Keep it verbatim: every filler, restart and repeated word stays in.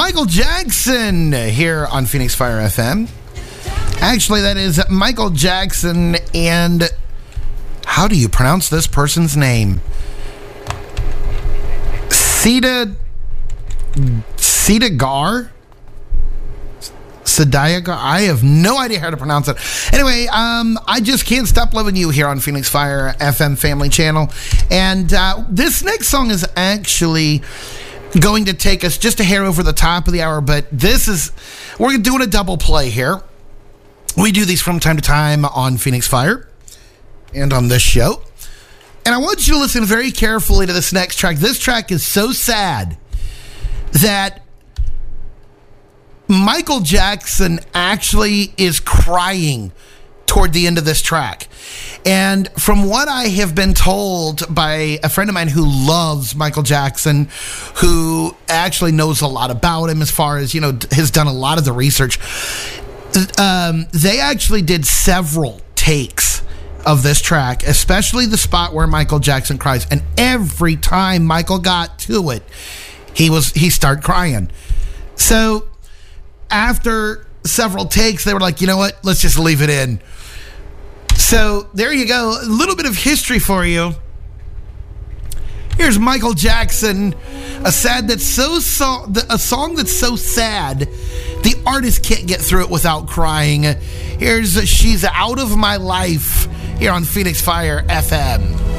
Michael Jackson here on Phoenix Fire F M. Actually, that is Michael Jackson, and how do you pronounce this person's name? Sita Sita Gar? Sadiagar? I have no idea how to pronounce it. Anyway, um, I just can't stop loving you here on Phoenix Fire F M Family Channel. And uh, this next song is actually going to take us just a hair over the top of the hour, but this is, we're doing a double play here. We do these from time to time on Phoenix Fire and on this show. And I want you to listen very carefully to this next track. This track is so sad that Michael Jackson actually is crying toward the end of this track. And from what I have been told by a friend of mine who loves Michael Jackson, who actually knows a lot about him as far as, you know, has done a lot of the research, um, they actually did several takes of this track, especially the spot where Michael Jackson cries. And every time Michael got to it, he was he started crying. So after several takes, they were like, you know what, let's just leave it in. So there you go, a little bit of history for you. Here's Michael Jackson, a sad that's so, so a song that's so sad the artist can't get through it without crying. Here's She's Out of My Life here on Phoenix Fire F M.